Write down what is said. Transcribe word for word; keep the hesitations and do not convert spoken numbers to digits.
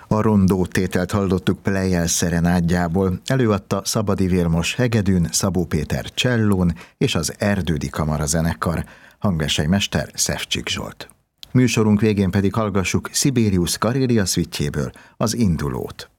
A rondó tételt hallottuk Pleyel szerenádjából, előadta Szabadi Vilmos hegedűn, Szabó Péter csellón és az Erdődi Kamara zenekar, hangversenymester Szefcsik Zsolt. Műsorunk végén pedig hallgassuk Sibelius Karélia szüitjéből az Indulót.